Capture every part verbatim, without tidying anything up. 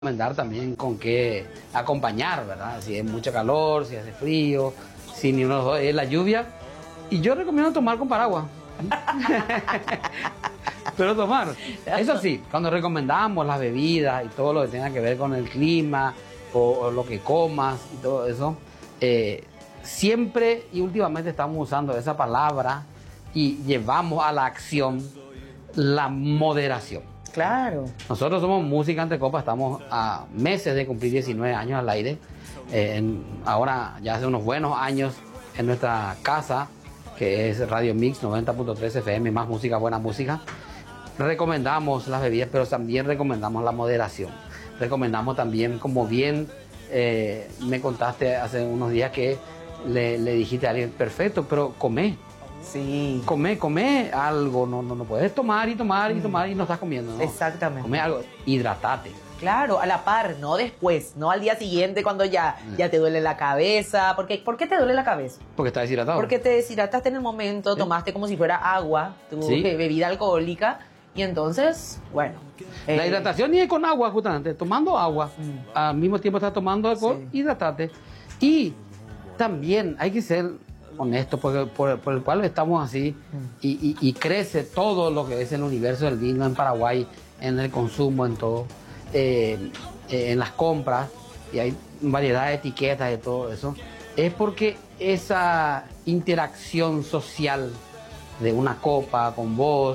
recomendar también con qué acompañar, ¿verdad? Si es mucho calor, si hace frío, si ni uno de los dos es la lluvia. Y yo recomiendo tomar con paraguas. Pero tomar. Eso sí, cuando recomendamos las bebidas y todo lo que tenga que ver con el clima o, o lo que comas y todo eso, eh, siempre y últimamente estamos usando esa palabra y llevamos a la acción la moderación. Claro. Nosotros somos Música Entre Copas, estamos a meses de cumplir diecinueve años al aire. Eh, en, ahora ya hace unos buenos años en nuestra casa, que es Radio Mix noventa punto tres F M, más música, buena música. Recomendamos las bebidas, pero también recomendamos la moderación. Recomendamos también, como bien eh, me contaste hace unos días que le, le dijiste a alguien, perfecto, pero comé. Sí. Come, come algo, no, no, no puedes tomar y tomar y tomar y no estás comiendo, ¿no? Exactamente. Come algo, hidratate. Claro, a la par, no después, no al día siguiente cuando ya, Mm. ya te duele la cabeza. Porque, ¿por qué te duele la cabeza? Porque estás deshidratado. Porque te deshidrataste en el momento, Sí. tomaste como si fuera agua, tu Sí. be- bebida alcohólica, y entonces, bueno. La eh, hidratación ni es con agua, justamente, tomando agua. Mm. Al mismo tiempo estás tomando alcohol, Sí. hidratate. Y también hay que ser honestos, porque por, por el cual estamos así, Mm. y, y- y crece todo lo que es el universo del vino en Paraguay, en el consumo, en todo, eh, eh, en las compras, y hay variedad de etiquetas de todo eso, es porque esa interacción social de una copa con vos,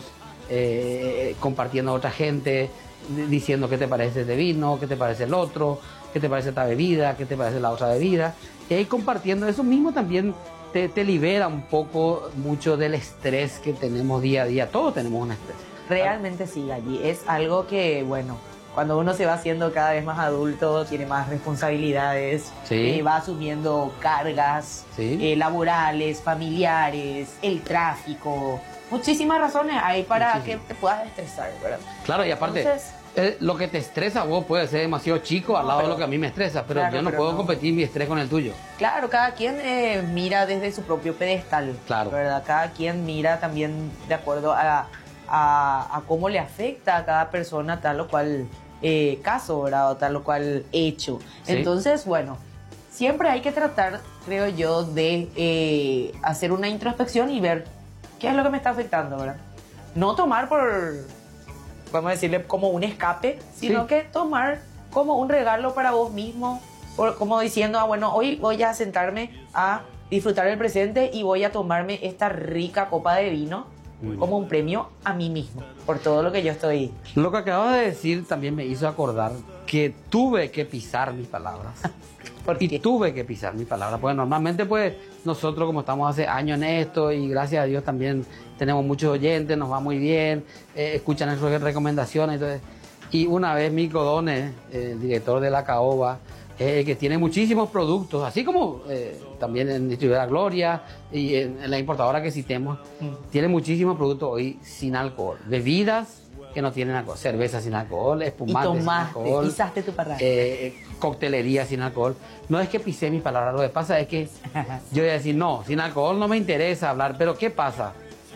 eh, compartiendo a otra gente, d- diciendo qué te parece este vino, qué te parece el otro, qué te parece esta bebida, qué te parece la otra bebida, y ahí compartiendo eso mismo también te, te libera un poco mucho del estrés que tenemos día a día. Todos tenemos un estrés. Realmente sí, Galli. Es algo que, bueno, cuando uno se va haciendo cada vez más adulto, tiene más responsabilidades, Sí. eh, va asumiendo cargas Sí. eh, laborales, familiares, el tráfico. Muchísimas razones hay para Muchísimas. que te puedas estresar, ¿verdad? Claro, y aparte, Entonces- eh, lo que te estresa a vos puede ser demasiado chico al No, lado pero- de lo que a mí me estresa, pero Claro, yo no pero puedo no. competir mi estrés con el tuyo. Claro, cada quien eh, mira desde su propio pedestal, Claro. ¿verdad? Cada quien mira también de acuerdo a, a, a cómo le afecta a cada persona tal o cual eh, caso, ¿verdad? O tal o cual hecho. Sí. Entonces, bueno, siempre hay que tratar, creo yo, de eh, hacer una introspección y ver qué es lo que me está afectando, ¿verdad? No tomar por, vamos a decirle, como un escape, sino Sí. que tomar como un regalo para vos mismo, por- como diciendo, ah, bueno, hoy voy a sentarme a disfrutar el presente y voy a tomarme esta rica copa de vino Mm. como un premio a mí mismo, por todo lo que yo estoy... Lo que acabas de decir también me hizo acordar que tuve que pisar mis palabras. ¿Por Y qué? tuve que pisar mis palabras, porque normalmente pues nosotros como estamos hace años en esto y gracias a Dios también tenemos muchos oyentes, nos va muy bien, eh, escuchan nuestras recomendaciones, entonces, y una vez Mico Dones, eh, el director de la Caoba, eh, que tiene muchísimos productos, así como eh, también en Distribuidora Gloria y en, en la importadora que citemos, Mm. tiene muchísimos productos hoy sin alcohol, bebidas que no tienen alcohol, cerveza sin alcohol, Y espumantes sin tomaste, alcohol, pisaste tu parrilla. eh, coctelería sin alcohol. No es que pisé mis palabras, lo que pasa es que yo voy a decir, no, sin alcohol no me interesa hablar, pero ¿qué pasa?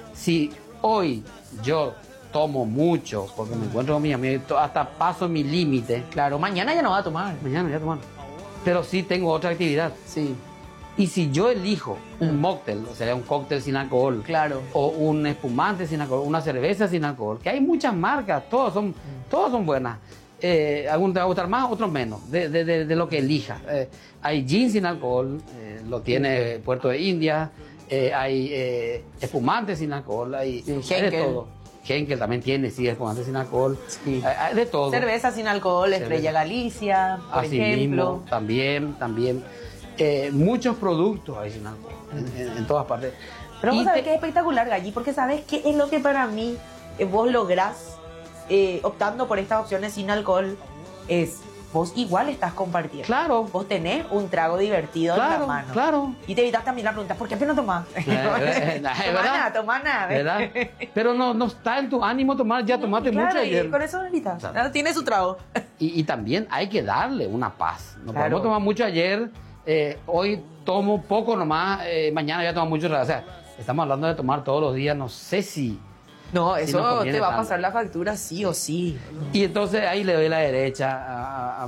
Si hoy yo tomo mucho, porque me encuentro con mis amigos, to- hasta paso mi límite, Claro, mañana ya no va a tomar. mañana voy a tomar, pero sí tengo otra actividad. Sí, Y si yo elijo un Mm. mocktail, o sea, un cóctel sin alcohol, claro. o un espumante sin alcohol, una cerveza sin alcohol, que hay muchas marcas, todas son, todas son buenas. Eh, algunos te va a gustar más, otros menos, de, de- de- de lo que elijas. Eh, hay gin sin alcohol, eh, lo tiene Puerto de India, eh, hay eh, espumantes sin alcohol, hay, Sí, hay de Henkel. todo. Henkel también tiene, sí, espumantes sin alcohol, Sí. hay, hay de todo. Cerveza sin alcohol, Cerveza. Estrella Galicia, por Así ejemplo. mismo, también, también. Eh, muchos productos hay sin alcohol, en, en- en todas partes. Pero Y vos sabés te- que es espectacular, Galli, porque sabés qué es lo que para mí eh, vos lográs eh, optando por estas opciones sin alcohol, es vos igual estás compartiendo. Claro, Vos tenés un trago divertido en la claro, mano. claro. Y te evitas también la pregunta, ¿por qué no tomás? Eh, eh, eh, Tomá ¿verdad? nada, tomá nada. ¿Verdad? Pero no, no está en tu ánimo tomar, ya tomaste Claro, mucho y ayer. con eso evitas. Claro. Tiene su trago. Y, y también hay que darle una paz. No Claro. podemos tomar mucho ayer, eh, hoy tomo poco nomás, eh, mañana voy a tomar mucho. O sea, estamos hablando de tomar todos los días, no sé si No, si eso nos conviene te va a tanto. pasar la factura sí o sí. Y entonces ahí le doy la derecha a, a-